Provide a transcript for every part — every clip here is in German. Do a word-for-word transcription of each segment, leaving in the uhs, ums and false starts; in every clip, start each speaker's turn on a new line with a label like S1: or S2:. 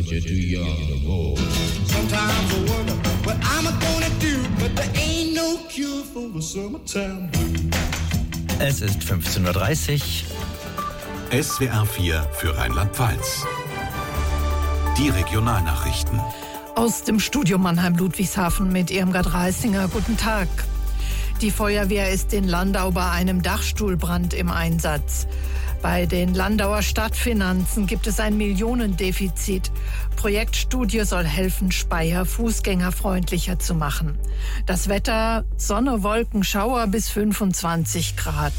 S1: but you're too young to go.
S2: Sometimes I wonder what I'm gonna do, but there ain't no cure for the summertime blues.
S3: Es ist fünfzehn Uhr dreißig.
S4: S W R vier für Rheinland-Pfalz. Die Regionalnachrichten.
S5: Aus dem Studio Mannheim-Ludwigshafen mit Irmgard Reisinger. Guten Tag. Die Feuerwehr ist in Landau bei einem Dachstuhlbrand im Einsatz. Bei den Landauer Stadtfinanzen gibt es ein Millionendefizit. Projektstudie soll helfen, Speyer fußgängerfreundlicher zu machen. Das Wetter: Sonne, Wolken, Schauer bis fünfundzwanzig Grad.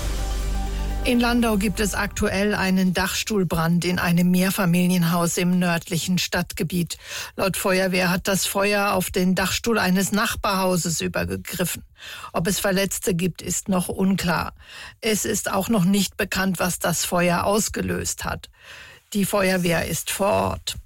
S5: In Landau gibt es aktuell einen Dachstuhlbrand in einem Mehrfamilienhaus im nördlichen Stadtgebiet. Laut Feuerwehr hat das Feuer auf den Dachstuhl eines Nachbarhauses übergegriffen. Ob es Verletzte gibt, ist noch unklar. Es ist auch noch nicht bekannt, was das Feuer ausgelöst hat. Die Feuerwehr ist vor Ort.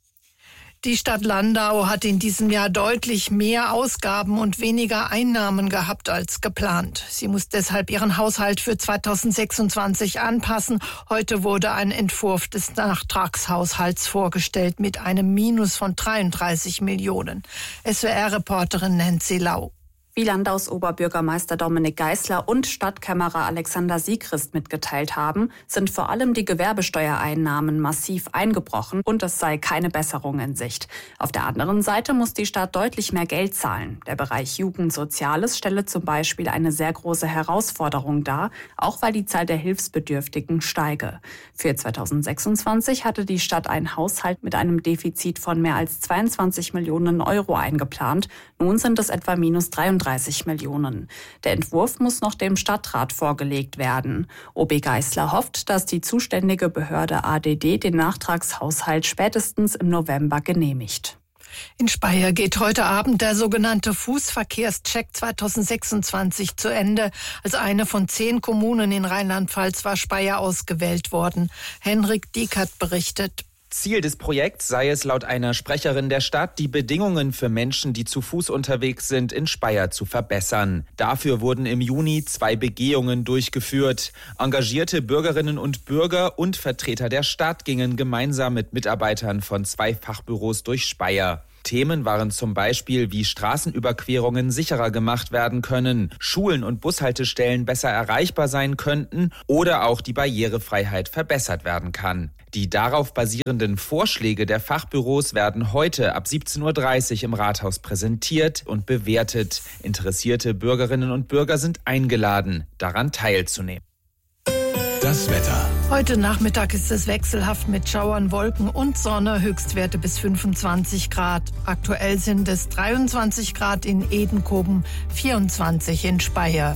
S5: Die Stadt Landau hat in diesem Jahr deutlich mehr Ausgaben und weniger Einnahmen gehabt als geplant. Sie muss deshalb ihren Haushalt für zweitausendsechsundzwanzig anpassen. Heute wurde ein Entwurf des Nachtragshaushalts vorgestellt mit einem Minus von dreiunddreißig Millionen. S W R-Reporterin Nancy Lau.
S6: Wie Landaus Oberbürgermeister Dominik Geisler und Stadtkämmerer Alexander Siegrist mitgeteilt haben, sind vor allem die Gewerbesteuereinnahmen massiv eingebrochen und es sei keine Besserung in Sicht. Auf der anderen Seite muss die Stadt deutlich mehr Geld zahlen. Der Bereich Jugendsoziales stelle zum Beispiel eine sehr große Herausforderung dar, auch weil die Zahl der Hilfsbedürftigen steige. Für zweitausendsechsundzwanzig hatte die Stadt einen Haushalt mit einem Defizit von mehr als zweiundzwanzig Millionen Euro eingeplant. Nun sind es etwa minus dreiunddreißig Millionen. Der Entwurf muss noch dem Stadtrat vorgelegt werden. O B Geisler hofft, dass die zuständige Behörde A D D den Nachtragshaushalt spätestens im November genehmigt.
S5: In Speyer geht heute Abend der sogenannte Fußverkehrscheck zweitausendsechsundzwanzig zu Ende. Als eine von zehn Kommunen in Rheinland-Pfalz war Speyer ausgewählt worden. Henrik Diekert berichtet.
S7: Ziel des Projekts sei es laut einer Sprecherin der Stadt, die Bedingungen für Menschen, die zu Fuß unterwegs sind, in Speyer zu verbessern. Dafür wurden im Juni zwei Begehungen durchgeführt. Engagierte Bürgerinnen und Bürger und Vertreter der Stadt gingen gemeinsam mit Mitarbeitern von zwei Fachbüros durch Speyer. Themen waren zum Beispiel, wie Straßenüberquerungen sicherer gemacht werden können, Schulen und Bushaltestellen besser erreichbar sein könnten oder auch die Barrierefreiheit verbessert werden kann. Die darauf basierenden Vorschläge der Fachbüros werden heute ab siebzehn Uhr dreißig im Rathaus präsentiert und bewertet. Interessierte Bürgerinnen und Bürger sind eingeladen, daran teilzunehmen.
S4: Das Wetter.
S5: Heute Nachmittag ist es wechselhaft mit Schauern, Wolken und Sonne, Höchstwerte bis fünfundzwanzig Grad. Aktuell sind es dreiundzwanzig Grad in Edenkoben, vierundzwanzig in Speyer.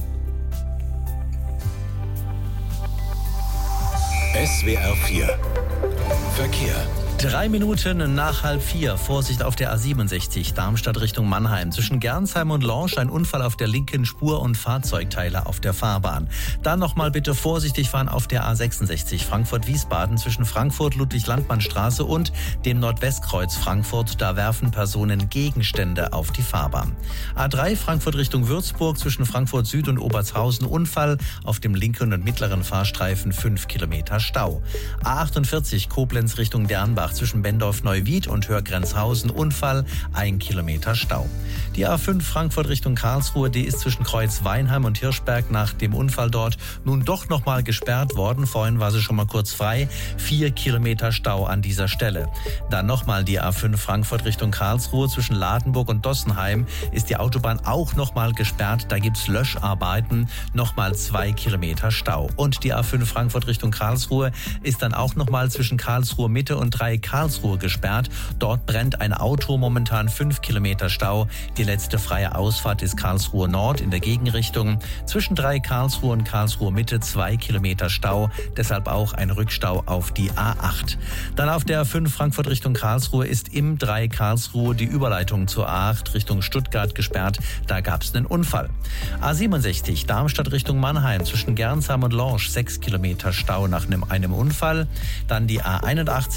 S4: S W R vier Verkehr.
S3: Drei Minuten nach halb vier. Vorsicht auf der A siebenundsechzig, Darmstadt Richtung Mannheim. Zwischen Gernsheim und Lorsch ein Unfall auf der linken Spur und Fahrzeugteile auf der Fahrbahn. Dann nochmal bitte vorsichtig fahren auf der A sechsundsechzig, Frankfurt-Wiesbaden. Zwischen Frankfurt-Ludwig-Landmann-Straße und dem Nordwestkreuz Frankfurt. Da werfen Personen Gegenstände auf die Fahrbahn. A drei, Frankfurt Richtung Würzburg. Zwischen Frankfurt Süd und Obertshausen Unfall auf dem linken und mittleren Fahrstreifen. fünf Kilometer Stau. A achtundvierzig, Koblenz Richtung Dernbach. Zwischen Bendorf-Neuwied und Hörgrenzhausen Unfall, ein Kilometer Stau. Die A fünf Frankfurt Richtung Karlsruhe, die ist zwischen Kreuz-Weinheim und Hirschberg nach dem Unfall dort nun doch nochmal gesperrt worden. Vorhin war sie schon mal kurz frei. Vier Kilometer Stau an dieser Stelle. Dann nochmal die A fünf Frankfurt Richtung Karlsruhe. Zwischen Ladenburg und Dossenheim ist die Autobahn auch nochmal gesperrt. Da gibt's Löscharbeiten. Nochmal zwei Kilometer Stau. Und die A fünf Frankfurt Richtung Karlsruhe ist dann auch nochmal zwischen Karlsruhe Mitte und drei Karlsruhe gesperrt. Dort brennt ein Auto, momentan fünf Kilometer Stau. Die letzte freie Ausfahrt ist Karlsruhe Nord in der Gegenrichtung. Zwischen drei Karlsruhe und Karlsruhe Mitte zwei Kilometer Stau. Deshalb auch ein Rückstau auf die A acht. Dann auf der A fünf Frankfurt Richtung Karlsruhe ist im drei Karlsruhe die Überleitung zur A acht Richtung Stuttgart gesperrt. Da gab es einen Unfall. A siebenundsechzig Darmstadt Richtung Mannheim. Zwischen Gernsheim und Lorsch sechs Kilometer Stau nach einem, einem Unfall. Dann die A einundachtzig Heilbronn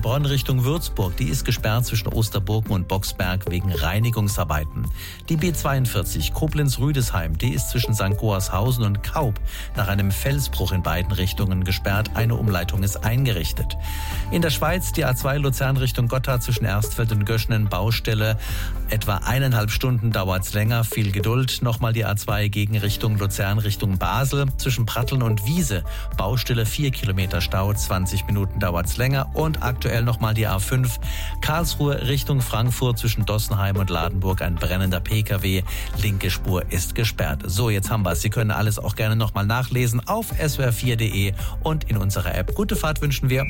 S3: Bonn Richtung Würzburg, die ist gesperrt zwischen Osterburgen und Boxberg wegen Reinigungsarbeiten. Die B zweiundvierzig Koblenz-Rüdesheim, die ist zwischen Sankt Goarshausen und Kaub nach einem Felsbruch in beiden Richtungen gesperrt. Eine Umleitung ist eingerichtet. In der Schweiz die A zwei Luzern Richtung Gotthard zwischen Erstfeld und Göschenen, Baustelle. Etwa eineinhalb Stunden dauert's länger. Viel Geduld. Nochmal die A zwei gegen Richtung Luzern Richtung Basel zwischen Pratteln und Wiese. Baustelle vier Kilometer Stau, zwanzig Minuten dauert's länger. Und aktuell nochmal die A fünf Karlsruhe Richtung Frankfurt zwischen Dossenheim und Ladenburg. Ein brennender P K W. Linke Spur ist gesperrt. So, jetzt haben wir's. Sie können alles auch gerne nochmal nachlesen auf S W R vier Punkt de und in unserer App. Gute Fahrt wünschen wir.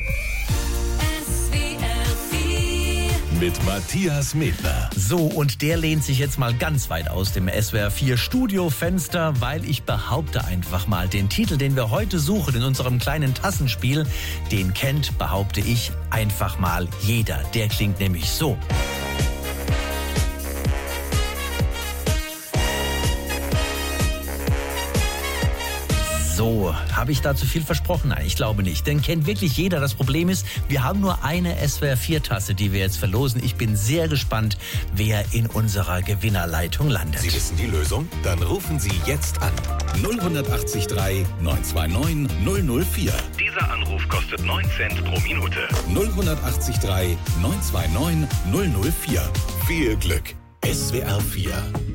S4: Mit Matthias Medler.
S3: So, und der lehnt sich jetzt mal ganz weit aus dem S W R vier Studiofenster, weil ich behaupte einfach mal, den Titel, den wir heute suchen in unserem kleinen Tassenspiel, den kennt, behaupte ich, einfach mal jeder. Der klingt nämlich so. So, habe ich da zu viel versprochen? Nein, ich glaube nicht. Denn kennt wirklich jeder. Das Problem ist, wir haben nur eine S W R vier Tasse, die wir jetzt verlosen. Ich bin sehr gespannt, wer in unserer Gewinnerleitung landet.
S4: Sie wissen die Lösung? Dann rufen Sie jetzt an. null acht drei neun zwei neun null null vier.
S1: Dieser Anruf kostet neun Cent pro Minute.
S4: null acht drei neun zwei neun null null vier. Viel Glück. S W R vier